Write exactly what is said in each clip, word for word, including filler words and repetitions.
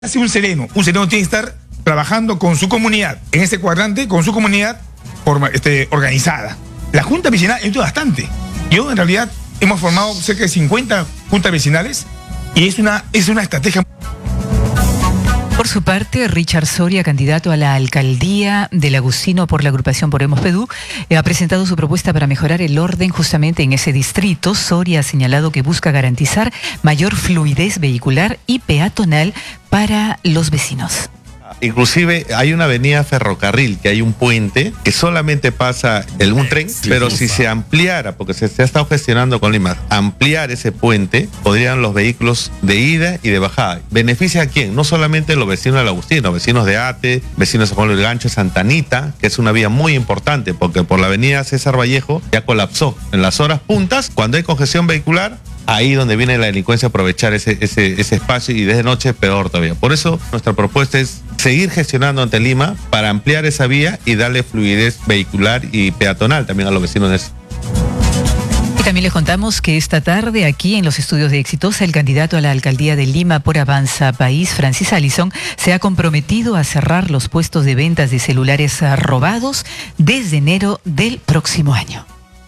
hace un sereno? Un sereno tiene que estar trabajando con su comunidad, en ese cuadrante, con su comunidad forma, este, organizada. La Junta Vecinal ayuda bastante. Yo, en realidad, hemos formado cerca de cincuenta juntas vecinales y es una, es una estrategia. Por su parte, Richard Soria, candidato a la alcaldía del Agustino por la agrupación Podemos Perú, ha presentado su propuesta para mejorar el orden justamente en ese distrito. Soria ha señalado que busca garantizar mayor fluidez vehicular y peatonal para los vecinos. Inclusive hay una avenida ferrocarril, que hay un puente que solamente pasa el, un tren, pero si se ampliara, porque se, se ha estado gestionando con Lima, ampliar ese puente, podrían los vehículos de ida y de bajada. ¿Beneficia a quién? No solamente los vecinos del Agustino, vecinos de Ate, vecinos de San Juan del Gancho, Santa Anita, que es una vía muy importante, porque por la avenida César Vallejo ya colapsó. En las horas puntas, cuando hay congestión vehicular, ahí donde viene la delincuencia, aprovechar ese, ese, ese espacio, y desde noche peor todavía. Por eso nuestra propuesta es seguir gestionando ante Lima para ampliar esa vía y darle fluidez vehicular y peatonal también a los vecinos de eso. Y también les contamos que esta tarde aquí en los estudios de Exitosa, el candidato a la alcaldía de Lima por Avanza País, Francis Allison, se ha comprometido a cerrar los puestos de ventas de celulares robados desde enero del próximo año.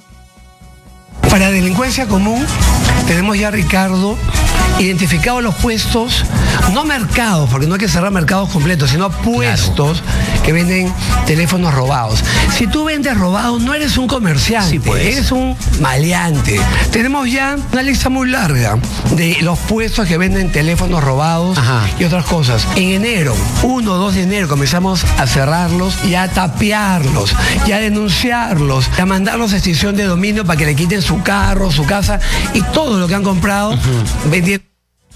Para delincuencia común tenemos ya, Ricardo, identificados los puestos, no mercados, porque no hay que cerrar mercados completos, sino puestos claro. que venden teléfonos robados. Si tú vendes robados, no eres un comerciante, sí, pues. eres un maleante. Tenemos ya una lista muy larga de los puestos que venden teléfonos robados Ajá. y otras cosas. En enero, uno o dos de enero, comenzamos a cerrarlos y a tapiarlos, y a denunciarlos, y a mandarlos a extinción de dominio para que le quiten su carro, su casa y todo lo que han comprado uh-huh. vendiendo.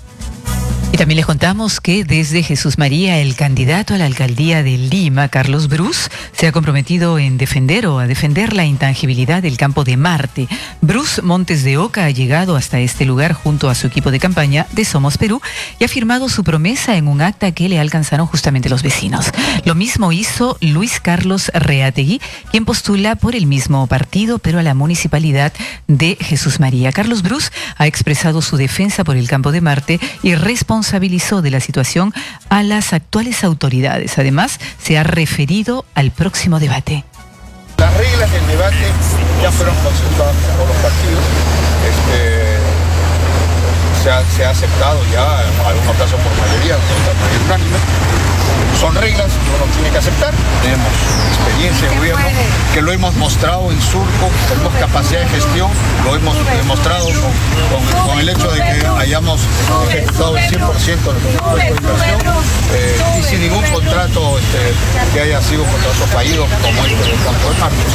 Y también les contamos que desde Jesús María, el candidato a la alcaldía de Lima, Carlos Bruce, se ha comprometido en defender o a defender la intangibilidad del campo de Marte. Bruce Montes de Oca ha llegado hasta este lugar junto a su equipo de campaña de Somos Perú y ha firmado su promesa en un acta que le alcanzaron justamente los vecinos. Lo mismo hizo Luis Carlos Reategui, quien postula por el mismo partido, pero a la municipalidad de Jesús María. Carlos Bruce ha expresado su defensa por el campo de Marte y responsabilizó responsabilizó de la situación a las actuales autoridades. Además, se ha referido al próximo debate. Las reglas del debate ya fueron consensuadas por los partidos. Este, se, ha, se ha aceptado ya, en algunos casos por mayoría, en otras mayoría unánime. Son reglas que uno tiene que aceptar. Tenemos experiencia de gobierno, que lo hemos mostrado en Surco, tenemos capacidad de gestión, lo hemos demostrado con, con, con el hecho de que hayamos ejecutado el cien por ciento de nuestro presupuesto de inversión eh, y sin ningún contrato este, que haya sido contrato fallido como este del campo de Marte.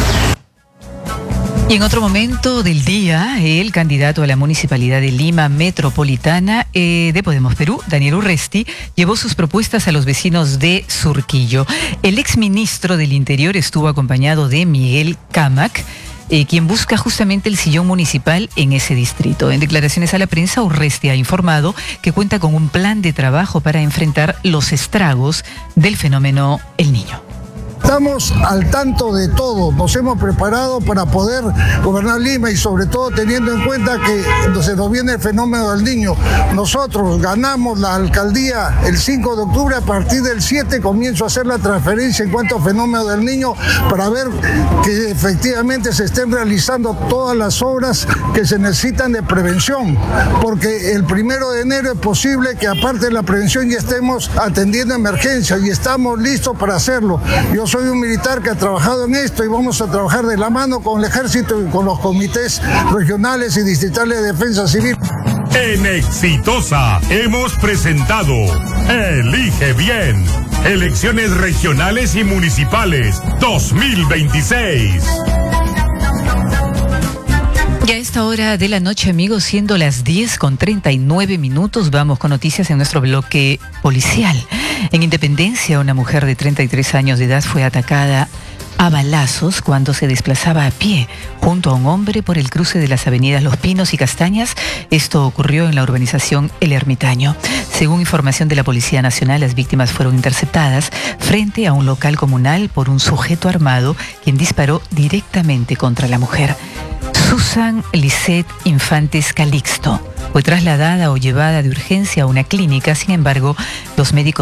Y en otro momento del día, el candidato a la Municipalidad de Lima Metropolitana eh, de Podemos Perú, Daniel Urresti, llevó sus propuestas a los vecinos de Surquillo. El exministro del Interior estuvo acompañado de Miguel Cámac, eh, quien busca justamente el sillón municipal en ese distrito. En declaraciones a la prensa, Urresti ha informado que cuenta con un plan de trabajo para enfrentar los estragos del fenómeno El Niño. Estamos al tanto de todo, nos hemos preparado para poder gobernar Lima y sobre todo teniendo en cuenta que se nos viene el fenómeno del Niño. Nosotros ganamos la alcaldía el cinco de octubre, a partir del siete comienzo a hacer la transferencia en cuanto al fenómeno del Niño para ver que efectivamente se estén realizando todas las obras que se necesitan de prevención, porque el primero de enero es posible que aparte de la prevención ya estemos atendiendo emergencias y estamos listos para hacerlo. Yo soy un militar que ha trabajado en esto y vamos a trabajar de la mano con el ejército y con los comités regionales y distritales de defensa civil. En Exitosa hemos presentado Elige Bien, elecciones regionales y municipales dos mil veintiséis. Y a esta hora de la noche, amigos, siendo las diez con treinta y nueve minutos, vamos con noticias en nuestro bloque policial. En Independencia, una mujer de treinta y tres años de edad fue atacada a balazos cuando se desplazaba a pie junto a un hombre por el cruce de las avenidas Los Pinos y Castañas. Esto ocurrió en la urbanización El Ermitaño. Según información de la Policía Nacional, las víctimas fueron interceptadas frente a un local comunal por un sujeto armado quien disparó directamente contra la mujer. Susan Lisette Infantes Calixto fue trasladada o llevada de urgencia a una clínica. Sin embargo, los médicos